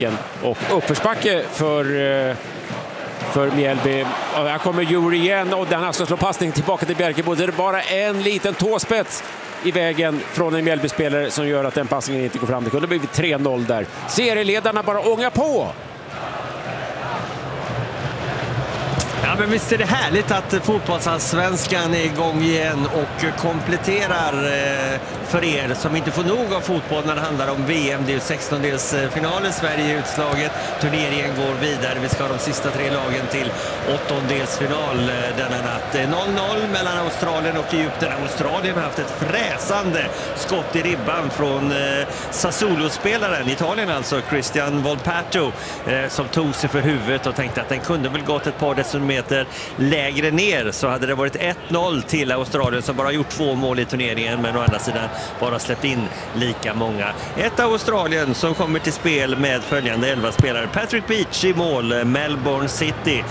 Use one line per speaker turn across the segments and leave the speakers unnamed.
Och uppförsbacke för Mjällby. Och här kommer Djur igen och den här ska slå passning tillbaka till Bjerkebo. Det är bara en liten tåspets i vägen från en Mjällby-spelare som gör att den passningen inte går fram. Det kunde blivit 3-0 där. Serieledarna bara ångar på.
Ja, men visst är det härligt att fotbollsallsvenskan är igång igen och kompletterar för er som inte får nog av fotboll när det handlar om VM. Det är ju 16-delsfinaler, Sverige är utslaget, turneringen går vidare. Vi ska ha de sista 3 lagen till 8-delsfinal denna natt. 0-0 mellan Australien och Egypten. Australien har haft ett fräsande skott i ribban från Sassuolo-spelaren, Italien alltså, Christian Volpato, som tog sig för huvudet och tänkte att den kunde väl gått ett par decimeter lägre ner, så hade det varit 1-0 till Australien som bara gjort 2 mål i turneringen, men å andra sidan bara släppt in lika många. Ett Australien som kommer till spel med följande 11 spelare. Patrick Beach i mål, Melbourne City.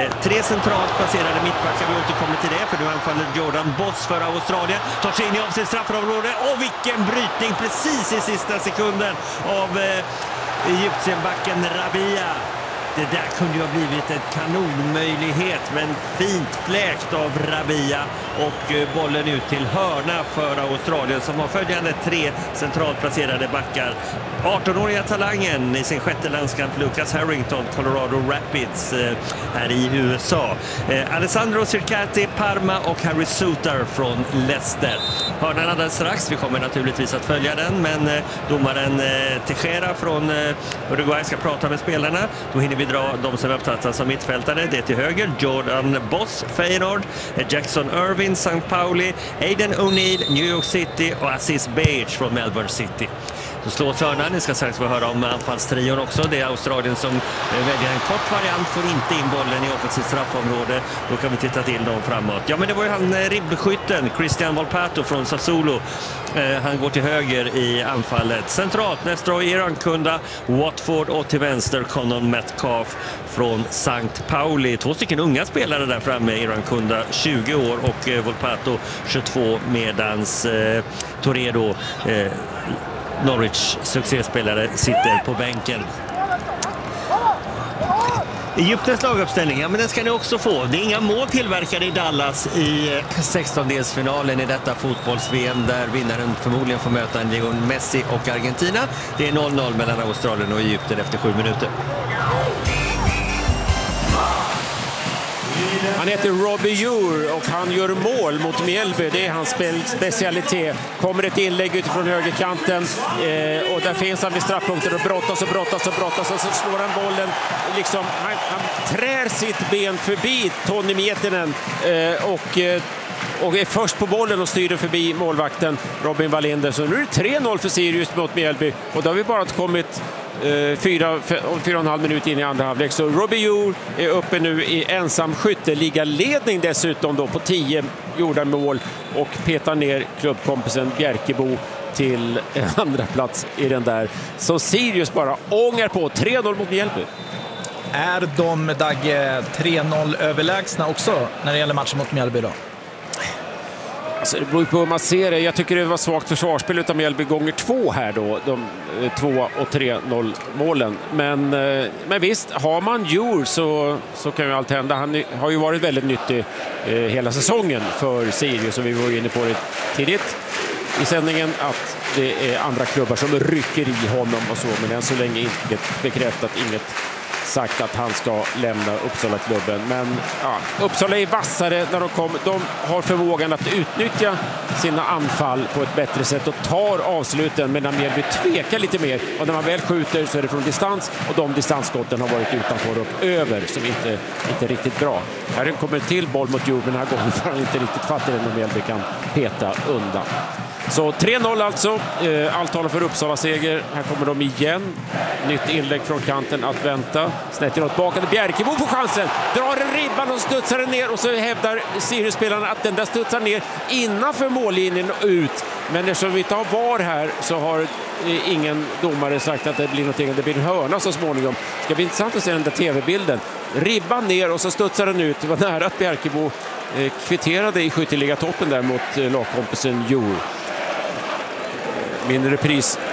3 centralt placerade mittbackar, vi återkommer till det, för nu anfaller Jordan Boss för Australien. Tar sig in i av sitt straffområde och vilken brytning precis i sista sekunden av Egyptienbacken Rabia. Det där kunde ju ha blivit en kanonmöjlighet, men fint fläkt av Rabia och bollen ut till hörna för Australien som har följande 3 centralt placerade backar. 18-åriga talangen i sin 6:e landskamp Lucas Harrington, Colorado Rapids här i USA. Alessandro Circati, Parma och Harry Suter från Leicester. Hörnan alldeles strax, vi kommer naturligtvis att följa den, men domaren Tejera från Uruguay ska prata med spelarna. Då hinner vi dra de som uppfattas som mittfältare. Det är till höger Jordan Boss, Feyenoord, Jackson Irvin, St. Pauli, Aiden O'Neill, New York City och Aziz Behich från Melbourne City. Då slås hörnan. Ni ska strax få höra om anfallstrion också. Det är Australien som väljer en kort variant, får inte in bollen i offensivt straffområde. Då kan vi titta till dem framåt. Ja, men det var ju han ribbskytten Christian Volpato från Sassuolo. Han går till höger i anfallet. Centralt Nestor Irankunda, Watford, och till vänster Conor Metcalf från St. Pauli. 2 stycken unga spelare där framme. Irankunda 20 år och Volpato 22, medans Toredo Norwich succéspelare sitter på bänken. Egyptens laguppställning, ja, men den ska ni också få. Det är inga mål tillverkade i Dallas i 16-delsfinalen i detta fotbolls-VM, där vinnaren förmodligen får möta Lionel Messi och Argentina. Det är 0-0 mellan Australien och Egypten efter 7 minuter.
Han heter Robbie Djur och han gör mål mot Mjällby. Det är hans specialitet. Kommer ett inlägg utifrån högerkanten och där finns han vid straffpunkten och brottas och så slår han bollen. Liksom, han trär sitt ben förbi Tony Mietinen och är först på bollen och styr den förbi målvakten Robin Wallinder. Så nu är det 3-0 för Sirius mot Mjällby och då har vi bara kommit 4,5 minuter in i andra halvlek. Så Robbie Djur är uppe nu i ensam skytteligaledning dessutom då på 10 gjorda mål och petar ner klubbkompisen Bjerkebo till andra plats i den där. Så Sirius bara ångar på 3-0 mot Mjällby.
Är de, Dagge, 3-0 överlägsna också när det gäller matchen mot Mjällby då?
Alltså, det beror på hur man ser det. Jag tycker det var svagt försvarsspel utav Mjällby gånger 2 här då. De 2 och 3-0 målen. Men visst, har man Djur så kan ju allt hända. Han har ju varit väldigt nyttig hela säsongen för Sirius, och vi var inne på det tidigt i sändningen att det är andra klubbar som rycker i honom och så. Men än så länge inget bekräftat, inget sagt att han ska lämna Uppsala-klubben. Men ja, Uppsala är vassare när de kommer. De har förmågan att utnyttja sina anfall på ett bättre sätt och tar avsluten, medan Mjällby tvekar lite mer. Och när man väl skjuter så är det från distans, och de distansskotten har varit utanför och över, som inte riktigt bra. Här kommer till boll mot Djur, men den här gången får han inte riktigt fatt i den och Mjällby kan peta undan. Så 3-0 alltså. Allt talar för Uppsala-seger. Här kommer de igen. Nytt inlägg från kanten att vänta. Snett inåt bakom. Bjerkebo får chansen. Drar en ribban och studsar den ner. Och så hävdar Sirius-spelarna att den där studsar ner innanför mållinjen och ut. Men eftersom vi inte har VAR här så har ingen domare sagt att det blir någonting. Det blir en hörna så småningom. Det ska bli intressant att se den där tv-bilden. Ribban ner och så studsar den ut. Det var nära att Bjerkebo kvitterade i skytteligatoppen där mot lagkompisen Djur. Min repris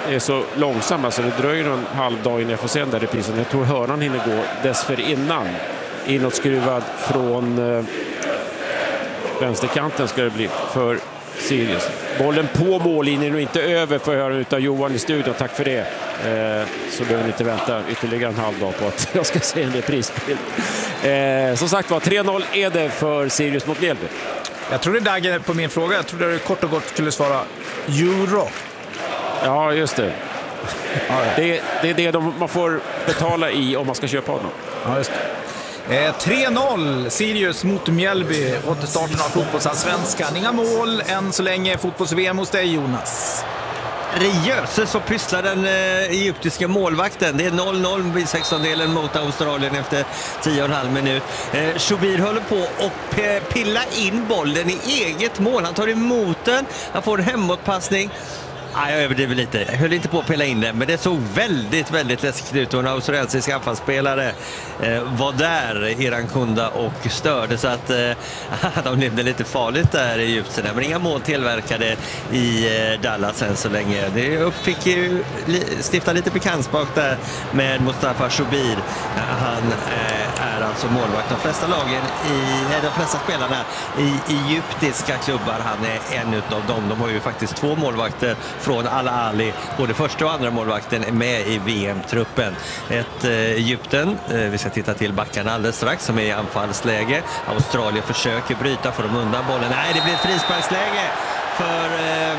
är så långsam, så det dröjer en halv dag innan jag får se den där reprisen. Jag tror hörnan hinner gå dessförinnan. Inåtskruvad från vänsterkanten ska det bli för Sirius. Bollen på mållinjen och inte över, för höra utav Johan i studion. Tack för det. Så behöver ni inte vänta ytterligare en halv dag på att jag ska se en reprisbild. Som sagt var, 3-0 är det för Sirius mot Mjällby.
Jag trodde Dagge på min fråga, jag trodde du kort och gott skulle svara euro.
Ja, just det. Det är det man får betala i om man ska köpa honom.
Ja, just det. 3-0 Sirius mot Mjällby. Återstarten av fotbollsallsvenskan. Inga mål än så länge. Fotbolls-VM hos dig, Jonas.
Jösses så pysslar den egyptiska målvakten. Det är 0-0 vid 16-delen mot Australien efter 10,5 minut. Shubir håller på och pilla in bollen i eget mål. Han tar emot den, han får en hemåtpassning. Jag överdriver lite. Jag höll inte på att pilla in den, men det såg väldigt, väldigt läskigt ut. Och en australiensisk anfallsspelare var där, Iran Kunda, och störde så att de levde lite farligt där i Egypten. Men inga mål tillverkade i Dallas än så länge. Det fick ju stifta lite bekantskap där med Mustafa Shubir. Han är alltså målvakt. De flesta spelarna i egyptiska klubbar, han är en utav dem. De har ju faktiskt 2 målvakter från Al-Ali. Både första och andra målvakten är med i VM-truppen. Egypten, vi ska titta till backarna alldeles strax, som är i anfallsläge. Australien försöker bryta, får de undan bollen. Nej, det blir ett frisparksläge för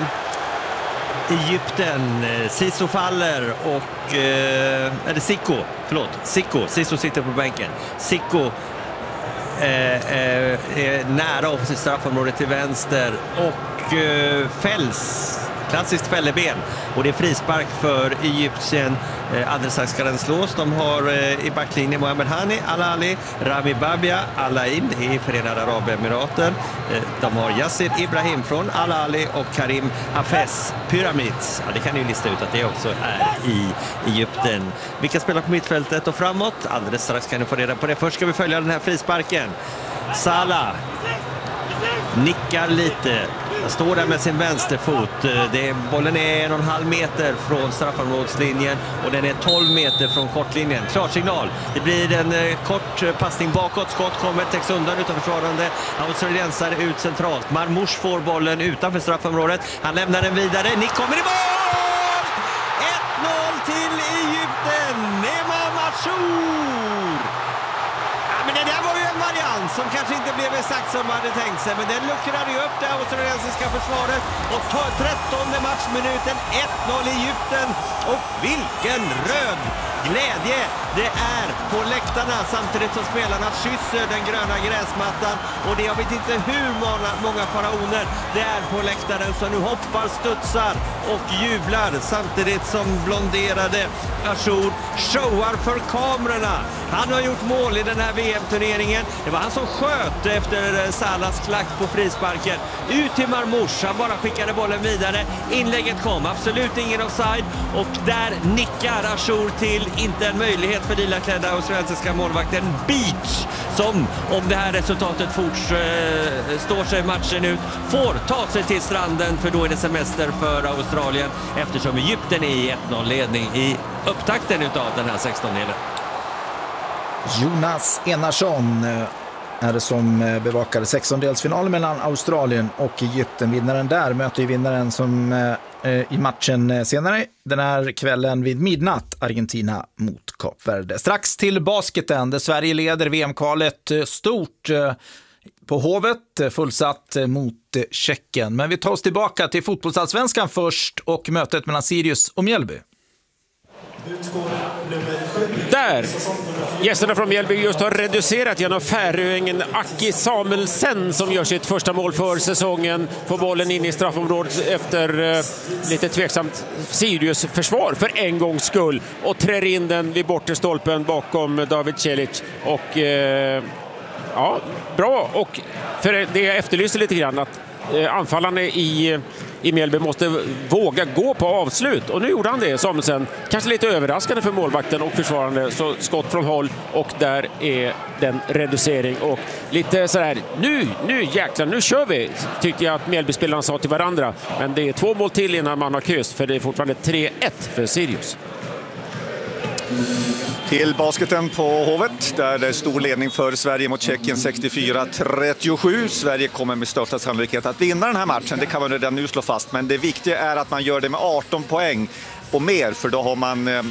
Egypten. Siso faller och eller Sicko sitter på bänken. Sicko är nära offensivt straffområdet till vänster och fälls. Klassiskt fälleben, och det är frispark för Egypten. Alldeles strax ska den slås. De har i backlinjen Mohamed Hani, Al-Ali, Rami Babia, Al-Ain i Förenade Arabemiraten. De har Yassir Ibrahim från Al-Ali och Karim Hafez Pyramids. Ja, det kan ni ju lista ut att det också är i Egypten. Vilka spelar på mittfältet och framåt? Alldeles strax kan ni få reda på det. Först ska vi följa den här frisparken. Salah nickar lite. Står där med sin vänsterfot. Bollen är 1,5 meter från straffområdeslinjen och den är 12 meter från kortlinjen. Klarsignal. Det blir en kort passning bakåt. Skott kommer, täcks undan utav försvarande. Australiensare ut centralt. Marmoush får bollen utanför straffområdet. Han lämnar den vidare. Nick kommer i mål! 1-0 till Egypten. Nemam Ashour. Men det där var ju en variant som kanske inte blev exakt som man hade tänkt sig, men den luckrade ju upp det australiensiska försvaret och tar 13:e matchminuten, 1-0 i Egypten. Och vilken röd glädje det är på läktarna samtidigt som spelarna kysser den gröna gräsmattan, och det jag vet inte hur många faraoner det är på läktaren som nu hoppar, studsar och jublar samtidigt som blonderade Ashour showar för kamerorna. Han har gjort mål i den här VM-turneringen. Det var han som sköt efter Salahs klack på frisparken. Ut till Marmoush. Han bara skickade bollen vidare. Inlägget kom. Absolut ingen offside. Och där nickar Ashour till. Inte en möjlighet för lilaklädda australiensiska målvakten Beach, som om det här resultatet står sig matchen ut, får ta sig till stranden, för då är det semester för Australien eftersom Egypten är i 1-0-ledning i upptakten utav den här 16-delen.
Jonas Enarsson är det som bevakade 16-delsfinalen mellan Australien och Egypten. Vinnaren där möter ju vinnaren som i matchen senare den här kvällen vid midnatt, Argentina mot Kap Verde. Strax till basketen där Sverige leder VM-kvalet stort på Hovet, fullsatt mot Tjeckien. Men vi tar oss tillbaka till fotbollsallsvenskan först och mötet mellan Sirius och Mjällby.
Där gästerna från Mjällby just har reducerat genom färöingen Aki Samuelsen, som gör sitt första mål för säsongen. Får bollen in i straffområdet efter lite tveksamt Sirius försvar för en gångs skull, och trär in den vid bortre stolpen bakom David Celic. Och ja, bra. Och för det jag efterlyser lite grann, att anfallarna i Mjällby måste våga gå på avslut. Och nu gjorde han det, Samuelsson. Kanske lite överraskande för målvakten och försvarande. Så skott från håll och där är den reducering. Och lite sådär, nu jäklar, nu kör vi, tyckte jag att Mjällby-spelarna sa till varandra. Men det är 2 mål till innan man har kryss, för det är fortfarande 3-1 för Sirius.
Till basketen på Hovet, där det är stor ledning för Sverige mot Tjeckien 64-37. Sverige kommer med största sannolikhet att vinna den här matchen, det kan man redan nu slå fast. Men det viktiga är att man gör det med 18 poäng och mer, för då har man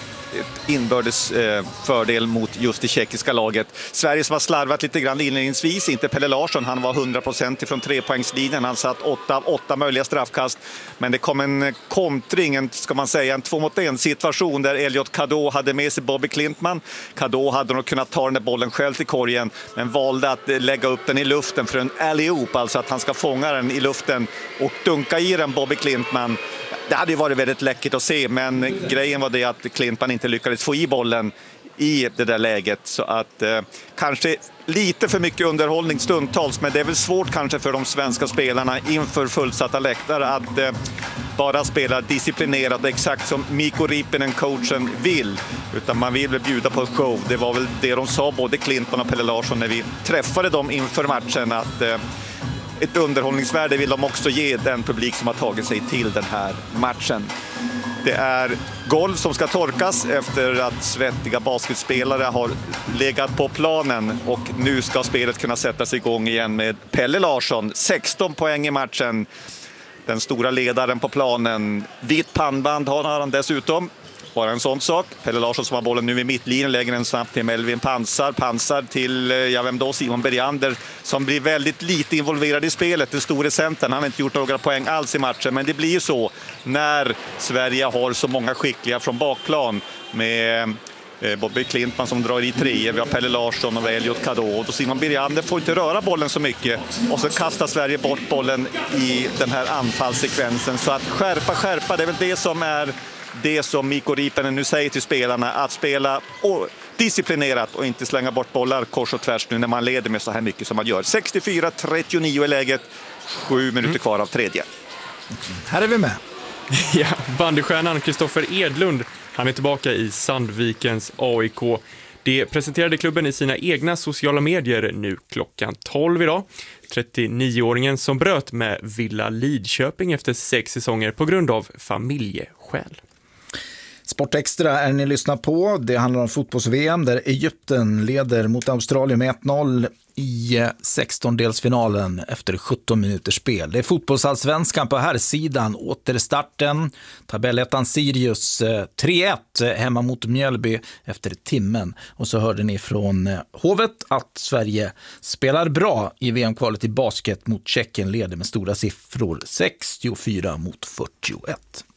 inbördes fördel mot just det tjeckiska laget. Sverige som har slarvat lite grann inledningsvis, inte Pelle Larsson, han var 100% från 3-poängslinjen, han satt 8 av 8 möjliga straffkast, men det kom en kontring, en 2-mot-1 situation där Elliot Kadå hade med sig Bobby Klintman. Kadå hade nog kunnat ta den där bollen själv till korgen, men valde att lägga upp den i luften för en alley-oop, alltså att han ska fånga den i luften och dunka i den Bobby Klintman. Det hade ju varit väldigt läckert att se, men grejen var det att Klintman inte lyckades få i bollen i det där läget. Så att kanske lite för mycket underhållning stundtals, men det är väl svårt kanske för de svenska spelarna inför fullsatta läktare att bara spela disciplinerat exakt som Mikko Riippinen, coachen, vill. Utan man vill väl bjuda på show. Det var väl det de sa, både Klintman och Pelle Larsson, när vi träffade dem inför matchen, att ett underhållningsvärde vill de också ge den publik som har tagit sig till den här matchen. Det är golv som ska torkas efter att svettiga basketspelare har legat på planen, och nu ska spelet kunna sättas igång igen med Pelle Larsson. 16 poäng i matchen. Den stora ledaren på planen. Vitt pannband har han dessutom. Bara en sån sak. Pelle Larsson som har bollen nu i mittlinjen, lägger den snabbt till Melvin Pansar till, vem då? Simon Bergander, som blir väldigt lite involverad i spelet. Den store centern, han har inte gjort några poäng alls i matchen, men det blir ju så när Sverige har så många skickliga från bakplan, med Bobby Klintman som drar i 3, vi har Pelle Larsson och Elliot Kadå, och Simon Bergander får inte röra bollen så mycket, och så kastar Sverige bort bollen i den här anfallssekvensen. Så att skärpa, det är väl det som är det som Mikko Riippinen nu säger till spelarna, att spela disciplinerat och inte slänga bort bollar kors och tvärs nu när man leder med så här mycket som man gör. 64-39 är läget, 7 minuter kvar av tredje.
Här är vi med.
Ja, bandystjärnan Kristoffer Edlund, han är tillbaka i Sandvikens AIK. Det presenterade klubben i sina egna sociala medier nu klockan 12 idag. 39-åringen som bröt med Villa Lidköping efter 6 säsonger på grund av familjeskäl.
Sportextra är ni lyssnar på. Det handlar om fotbolls-VM där Egypten leder mot Australien med 1-0 i 16-delsfinalen efter 17 minuters spel. Det är fotbollsallsvenskan på här sidan. Återstarten. Tabellettan Sirius 3-1 hemma mot Mjällby efter timmen. Och så hörde ni från Hovet att Sverige spelar bra i VM-kvalet i basket mot Tjeckien, leder med stora siffror 64-41.